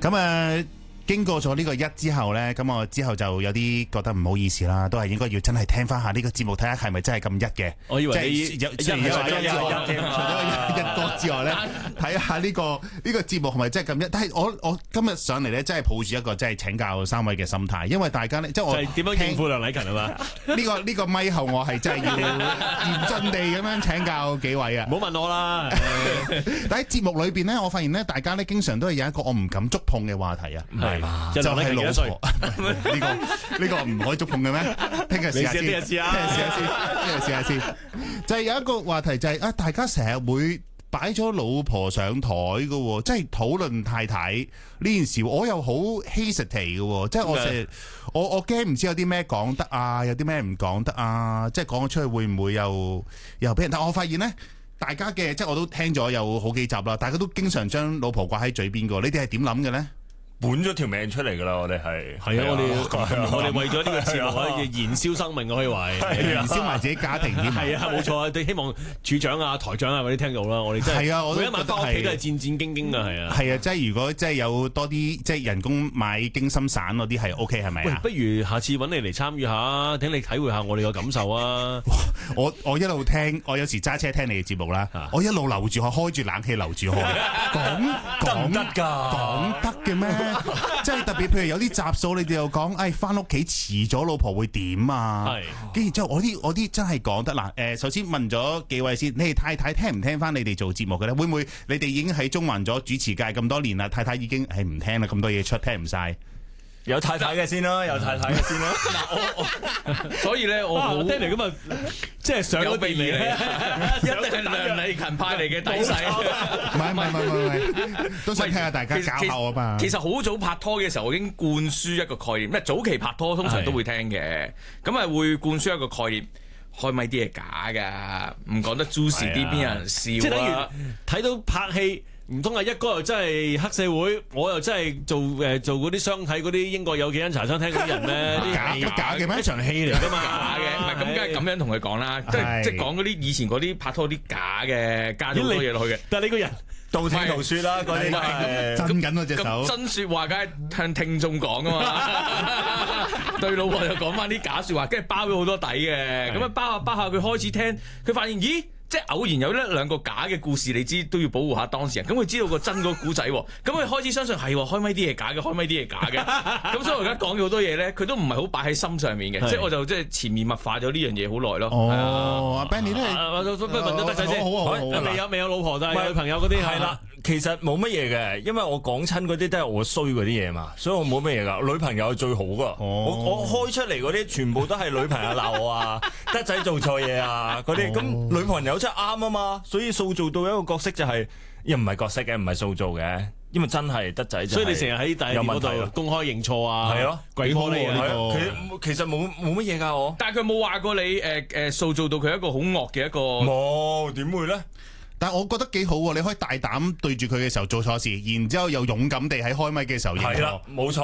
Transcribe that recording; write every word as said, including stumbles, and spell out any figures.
咁啊。經過咗呢個一之後呢，咁我之後就有啲覺得唔好意思啦，都係應該要真係聽翻下呢個節目，睇下係咪真係咁一嘅。 我以為你即係有除咗一哥之外呢，睇下呢個呢個節目係咪真係咁一？但係我我今日上嚟呢，真係抱住一個真係請教三位嘅心態，因為大家呢，即係我點樣應付梁禮勤係嘛？ 呢個呢個咪後我係真係要嚴峻地咁樣請教幾位啊！ 唔好問我啦。 但喺節目裏邊呢，我發現呢，大家呢經常都係有一個我唔敢觸碰嘅話題啊。就係老婆，呢個呢個唔可以觸碰嘅咩？聽日試下先，聽日試下先，聽日試下先。就係有一個話題就係啊，大家成日會擺咗老婆上台嘅喎，即係討論太太呢件事，我又好 hesitate 嘅喎，即係我成日我我驚唔知有啲咩講得啊，有啲咩唔講得啊，即係講咗出去會唔會又又俾人？但我發現咧，大家嘅即係我都聽咗有好幾集啦，大家都經常將老婆掛喺嘴邊嘅，你哋係點諗嘅咧？ 本咗條命出嚟㗎啦，我哋係係啊，我哋我哋為咗呢個節目可以燃燒生命，可以話燃燒埋自己家庭添。 係啊，冇錯啊！希望處長啊、台長啊嗰啲聽到啦，我哋真係係啊，我每一晚翻屋企都係戰戰兢兢啊，係啊。 係啊，即係如果即係有多啲即係人工買驚心散嗰啲係 OK 係咪啊？ 喂，不如下次揾你嚟參與下，等你體會下我哋嘅感受啊！ 我我一路聽，我有時揸車聽你嘅節目啦，我一路流住汗，開住冷氣流住汗，講講得㗎， 講得嘅咩？即係特別，譬如有啲集數，你哋又講，誒翻屋企遲咗，老婆會點啊？係，跟住之後我啲我啲真係講得嗱。誒，首先問咗幾位先，你哋太太聽唔聽翻你哋做節目嘅咧？會唔會你哋已經喺中環咗主持界咁多年啦？太太已經係唔聽啦，咁多嘢出聽唔晒。 有太太嘅先啦，有太太嘅先啦。 嗱，我我所以咧，我好聽嚟咁啊，即係上咗鼻嚟，一定係梁禮勤派嚟嘅底細。 唔係唔係唔係唔係，都想聽下大家搞下我嘛。 其實好早拍拖嘅時候，我已經灌輸一個概念，因為早期拍拖通常都會聽嘅，咁啊會灌輸一個概念，開咪啲係假㗎，唔講得 juicy 啲，邊有人笑啊？即係等於睇到拍戲。唔通啊！一哥又真係黑社會，我又真係做誒做嗰啲相睇嗰啲英國有幾間茶餐廳嗰啲人咩？ 假假嘅咩？ 一場戲嚟㗎嘛， 假嘅，唔係咁梗係咁樣同佢講啦，即係即係講嗰啲以前嗰啲拍拖啲假嘅，加咗好多嘢落去嘅。 但係你個人道聽途說啦，嗰啲係震緊嗰隻手。 咁真説話梗係向聽眾講㗎嘛，對老婆就講翻啲假説話，跟住包咗好多底嘅，咁啊包下包下，佢開始聽，佢發現咦？即係偶然有一兩個假嘅故事，你知都要保護下當事人。咁佢知道個真個古仔，咁佢開始相信係開咪啲係假嘅，開咪啲係假嘅。咁所以我而家講嘅好多嘢咧，佢都唔係好擺喺心上面嘅，即係我就即係潛移默化咗呢樣嘢好耐咯。 哦，阿 Benny 都係， 不如問咗得仔先， 好好好， 未有未有老婆但係女朋友嗰啲係啦。其實冇乜嘢嘅，因為我講親嗰啲都係我衰嗰啲嘢嘛，所以我冇乜嘢噶。女朋友係最好噶，我我開出嚟嗰啲全部都係女朋友鬧我啊，得仔做錯嘢啊嗰啲，咁女朋友真係啱啊嘛，所以塑造到一個角色就係又唔係角色嘅，唔係塑造嘅，因為真係得仔。所以你成日喺大陸嗰度公開認錯啊， 係咯， 鬼好你啊！ 其實其實冇冇乜嘢㗎我， 但係佢冇話過你誒誒塑造到佢一個好惡嘅一個， 冇點會咧？ 但係我覺得幾好喎，你可以大膽對住佢嘅時候做錯事，然之後又勇敢地喺開咪嘅時候認錯。 係啦，冇錯。